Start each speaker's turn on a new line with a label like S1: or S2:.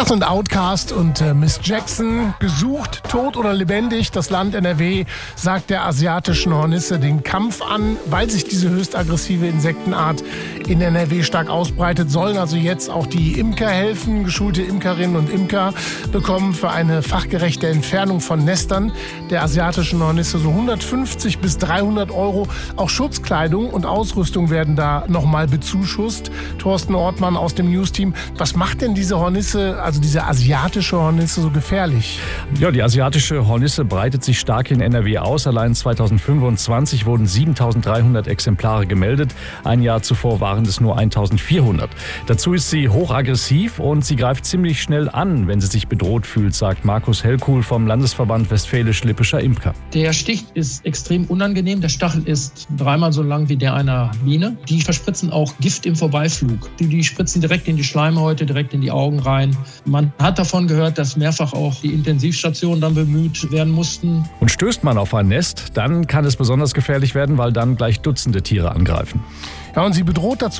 S1: Das sind Outkast und Miss Jackson. Gesucht, tot oder lebendig, das Land NRW sagt der asiatischen Hornisse den Kampf an. Weil sich diese höchst aggressive Insektenart in NRW stark ausbreitet, sollen also jetzt auch die Imker helfen. Geschulte Imkerinnen und Imker bekommen für eine fachgerechte Entfernung von Nestern der asiatischen Hornisse so 150 bis 300 Euro. Auch Schutzkleidung und Ausrüstung werden da nochmal bezuschusst. Thorsten Ortmann aus dem News-Team. Was macht denn diese Hornisse, also diese asiatische Hornisse, so gefährlich?
S2: Ja, die asiatische Hornisse breitet sich stark in NRW aus. Allein 2025 wurden 7.300 Exemplare gemeldet. Ein Jahr zuvor waren es nur 1.400. Dazu ist sie hochaggressiv und sie greift ziemlich schnell an, wenn sie sich bedroht fühlt, sagt Markus Hellkuhl vom Landesverband Westfälisch-Lippischer Imker.
S3: Der Stich ist extrem unangenehm. Der Stachel ist 3-mal so lang wie der einer Biene. Die verspritzen auch Gift im Vorbeiflug. Die spritzen direkt in die Schleimhäute, direkt in die Augen rein. Man hat davon gehört, dass mehrfach auch die Intensivstationen dann bemüht werden mussten.
S2: Und stößt man auf ein Nest, dann kann es besonders gefährlich werden, weil dann gleich Dutzende Tiere angreifen.
S1: Ja, und sie bedroht dazu